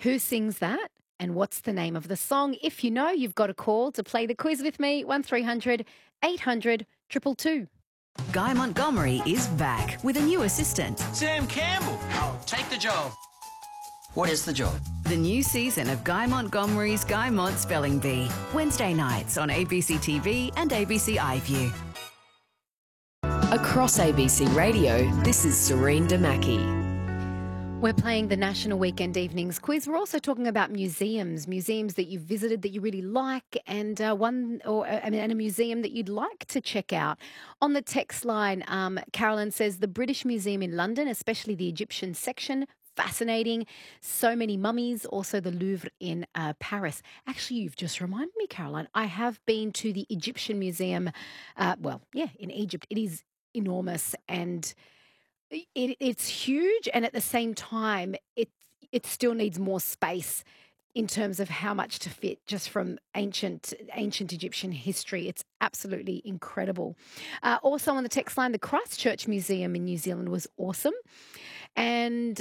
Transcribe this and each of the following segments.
Who sings that? And what's the name of the song? If you know, you've got a call to play the quiz with me, 1300 800 222. Guy Montgomery is back with a new assistant. Sam Campbell. Oh, take the job. What is the job? The new season of Guy Montgomery's Guy Mont Spelling Bee. Wednesday nights on ABC TV and ABC iView. Across ABC Radio, this is Serene Damaki. We're playing the National Weekend Evenings quiz. We're also talking about museums that you've visited that you really like, and and a museum that you'd like to check out. On the text line, Carolyn says the British Museum in London, especially the Egyptian section, fascinating. So many mummies. Also the Louvre in Paris. Actually, you've just reminded me, Caroline. I have been to the Egyptian Museum. In Egypt. It is enormous and it's huge, and at the same time, it still needs more space in terms of how much to fit just from ancient Egyptian history. It's absolutely incredible. Also on the text line, the Christchurch Museum in New Zealand was awesome, and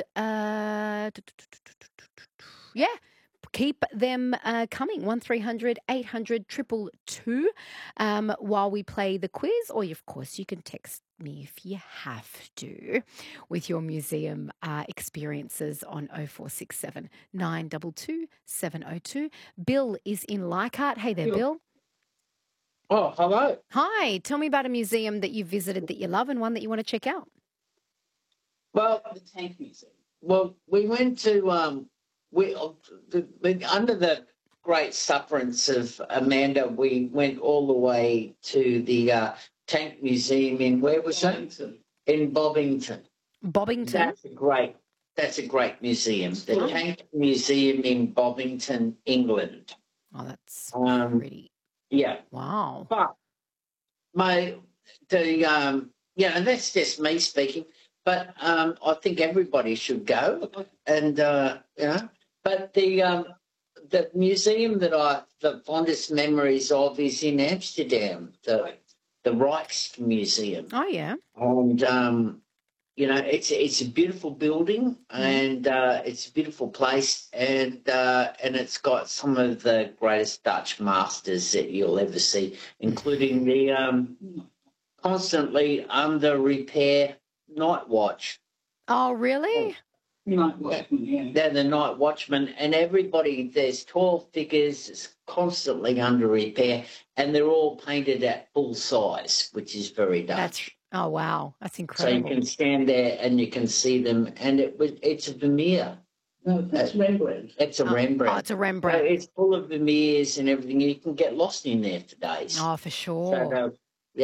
keep them coming. 1300 800 222 while we play the quiz, or of course you can text me if you have to with your museum experiences on 0467 922 702. Bill is in Leichhardt. Hey there, Bill. Oh, hello. Hi. Tell me about a museum that you visited that you love and one that you want to check out. Well, the Tank Museum. Well, we went to under the great sufferance of Amanda, we went all the way to the Tank Museum in, where was it? In Bobbington. Bobbington? That's a great museum. The Tank Museum in Bobbington, England. Oh, that's pretty. Yeah. Wow. But that's just me speaking. But I think everybody should go, and But the museum that the fondest memories of is in Amsterdam, the Rijksmuseum. Oh yeah. And it's a beautiful building, and it's a beautiful place, and it's got some of the greatest Dutch masters that you'll ever see, including the constantly under repair Night Watch. Oh really? Night Watchman, yeah. They're the Night Watchman, and everybody, there's 12 figures, it's constantly under repair, and they're all painted at full size, which is very Dutch. Oh, wow. That's incredible. So you can stand there and you can see them, and it's a Vermeer. No, that's Rembrandt. It's a Rembrandt. Oh, it's a Rembrandt. So it's full of Vermeers and everything. You can get lost in there for days. Oh, for sure.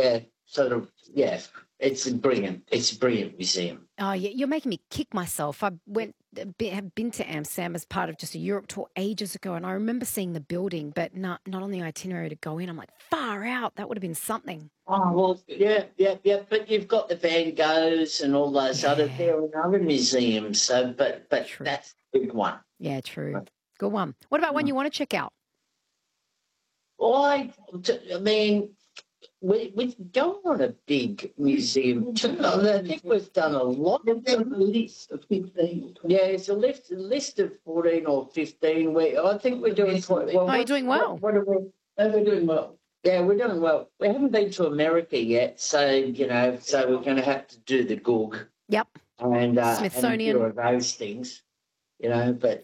It's a brilliant museum. Oh, yeah, you're making me kick myself. I have been to Amsterdam as part of just a Europe tour ages ago, and I remember seeing the building, but not on the itinerary to go in. I'm like, far out. That would have been something. Oh, well, yeah. But you've got the Van Goghs and all those other museums. So, but that's a big one. Yeah, true. Good one. What about one you want to check out? Well, I mean, we're going on a big museum too. I think we've done a lot of them. A list of 15. Yeah, it's a list of 14 or 15. I think we're doing quite well. Oh, you're doing well. We're doing well. Yeah, we're doing well. We haven't been to America yet, so we're going to have to do the Goog. Yep. And Smithsonian. and a few of those things, but